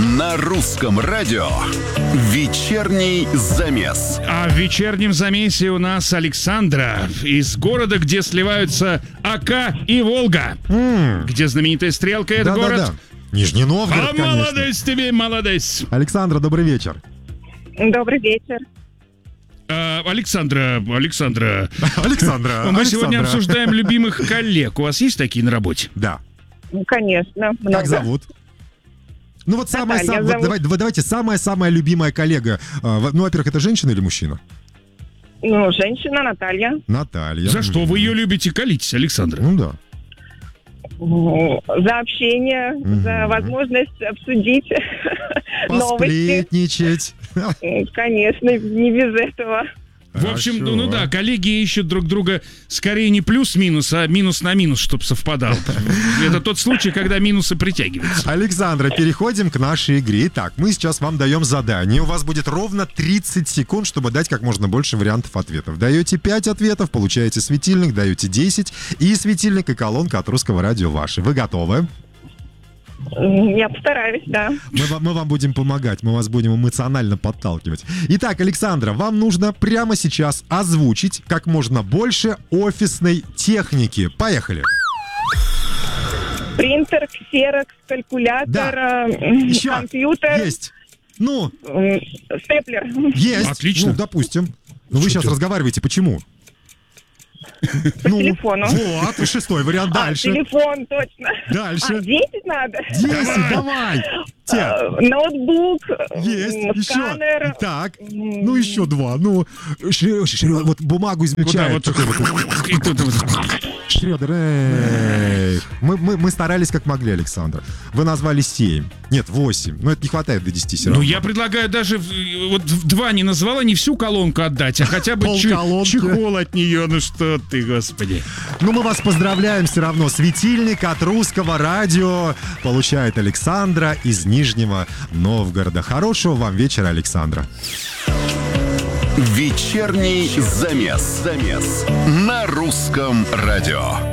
На русском радио вечерний замес. А в вечернем замесе у нас Александра из города, где сливаются Ока и Волга. Где знаменитая стрелка, это город. Нижний Новгород, конечно. Молодец тебе, молодец. Александра, добрый вечер. Добрый вечер. Александра, Александра. мы сегодня обсуждаем любимых коллег. У вас есть такие на работе? Да. Конечно, много. Как зовут? Ну вот Наталья давайте самая любимая коллега. Ну, во-первых, это женщина или мужчина? Ну, женщина Наталья. Наталья. За что вы ее любите колитесь, Александра? Ну да. За общение, за возможность обсудить новости. Посплетничать. Конечно, не без этого. В общем, Хорошо. ну да, коллеги ищут друг друга скорее не плюс-минус, а минус на минус, чтобы совпадал. Это тот случай, когда минусы притягиваются. Александра, переходим к нашей игре. Итак, мы сейчас вам даем задание. У вас будет ровно 30 секунд, чтобы дать как можно больше вариантов ответов. Даете 5 ответов, получаете светильник, даете 10. И светильник, и колонка от русского радио ваши. Вы готовы? Я постараюсь, да. Мы вам будем помогать, мы вас будем эмоционально подталкивать. Итак, Александра, вам нужно прямо сейчас озвучить как можно больше офисной техники. Поехали. Принтер, ксерокс, калькулятор, Еще. компьютер, Есть. Ну, степлер. есть. Отлично. Ну, допустим. Ну, вы сейчас разговариваете. Почему? По телефону. Вот, 6-й вариант. Дальше. Телефон, точно. Дальше. 10 надо? 10, давай. Те. Ноутбук, Есть. сканер. Еще. Так. Ну, еще 2. Ну, вот бумагу Куда измельчает. вот и тут вот. Шредер. Эй. Мы старались как могли, Александр. Вы назвали 7. Нет, 8. Но это не хватает до 10 все равно. Ну, я предлагаю даже вот в 2 не назвала, не всю колонку отдать, а хотя бы Полколонки. чехол от нее. Ну что ты, господи. Ну, мы вас поздравляем все равно. Светильник от русского радио получает Александра из Нижнего Новгорода. Хорошего вам вечера, Александра. Вечерний замес. На русском радио.